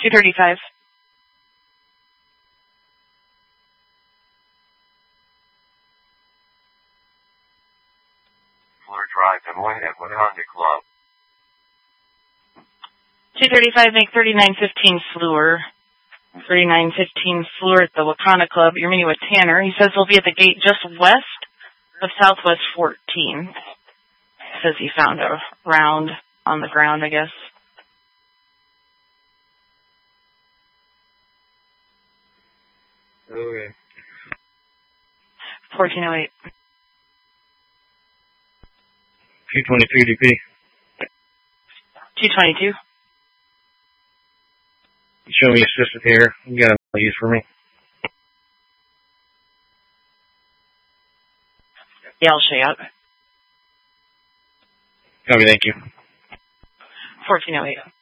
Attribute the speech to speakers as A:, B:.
A: 235.
B: Fleur Drive, Des Moines at Wood Honda Club.
A: 235, make 3915 Fleur. 3915 Fleur at the Wakana Club. You're meeting with Tanner. He says he'll be at the gate just west of Southwest 14. Says he found a round on the ground, I guess.
B: Okay.
A: 1408.
C: 223 DP.
A: 222.
C: Show me assistant here. You got a use for me?
A: Yeah, I'll show you out.
C: Copy, thank you.
A: 1408.